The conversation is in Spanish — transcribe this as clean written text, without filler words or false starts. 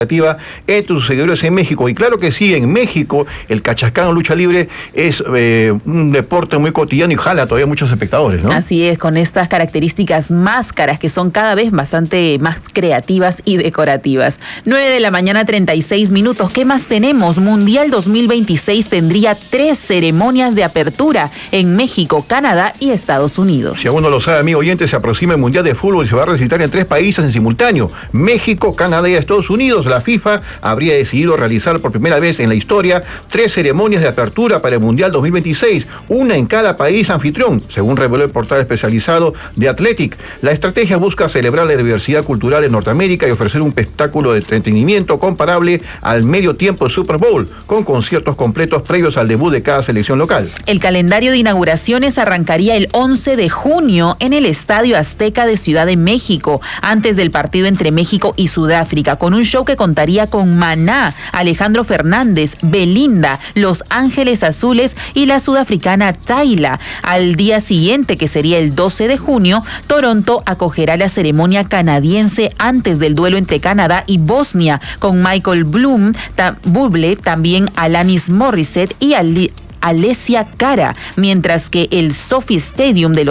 entre sus seguidores en México. Y claro que sí, en México el cachacán lucha libre es un deporte muy cotidiano y jala todavía muchos espectadores, ¿no? Así es, con estas características máscaras que son cada vez bastante más creativas y decorativas. 9:36 a.m. ¿Qué más tenemos? Mundial 2026 tendría 3 ceremonias de apertura en México, Canadá y Estados Unidos. Si aún no lo sabe, amigo oyente, se aproxima el Mundial de Fútbol y se va a recitar en 3 países en simultáneo: México, Canadá y Estados Unidos. La FIFA habría decidido realizar por primera vez en la historia 3 ceremonias de apertura para el Mundial 2026, una en cada país anfitrión, según reveló el portal especializado de Athletic. La estrategia busca celebrar la diversidad cultural en Norteamérica y ofrecer un espectáculo de entretenimiento comparable al medio tiempo de Super Bowl, con conciertos completos previos al debut de cada selección local. El calendario de inauguraciones arrancaría el 11 de junio en el Estadio Azteca de Ciudad de México, antes del partido entre México y Sudáfrica, con un show que contaría con Maná, Alejandro Fernández, Belinda, Los Ángeles Azules y la sudafricana Tayla. Al día siguiente, que sería el 12 de junio, Toronto acogerá la ceremonia canadiense antes del duelo entre Canadá y Bosnia, con Michael Bublé, también Alanis Morissette y Alessia Cara, mientras que el Sophie Stadium de los